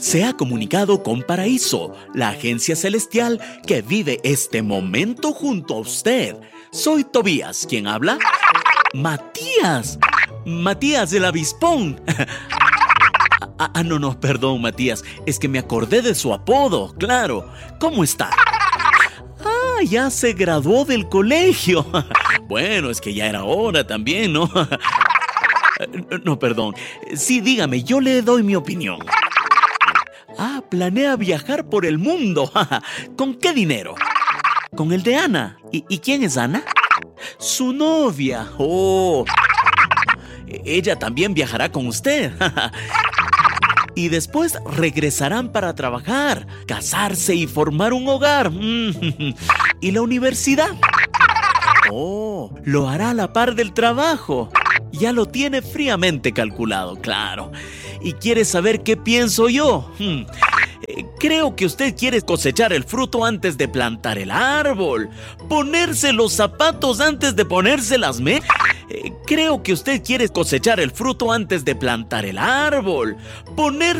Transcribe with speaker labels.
Speaker 1: se ha comunicado con Paraíso, la agencia celestial que vive este momento junto a usted. Soy Tobías, ¿quién habla? Matías. Matías el avispón. No, perdón, Matías. Es que me acordé de su apodo, claro. ¿Cómo está? Ya se graduó del colegio. Bueno, es que ya era hora también, ¿no? No, perdón. Sí, dígame, yo le doy mi opinión. Planea viajar por el mundo. ¿Con qué dinero? Con el de Ana. ¿Y quién es Ana? Su novia. Oh. Ella también viajará con usted. Y después regresarán para trabajar, casarse y formar un hogar. ¿Y la universidad? Oh, lo hará a la par del trabajo. Ya lo tiene fríamente calculado, claro. ¿Y quiere saber qué pienso yo? Creo que usted quiere cosechar el fruto antes de plantar el árbol. Ponerse los zapatos antes de ponerse las medias. Creo que usted quiere cosechar el fruto antes de plantar el árbol. Poner